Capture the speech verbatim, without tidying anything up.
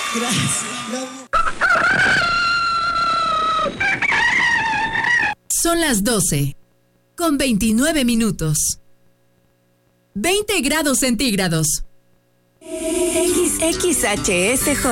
Gracias. Son las doce, con veintinueve minutos. veinte grados centígrados. X X H S J.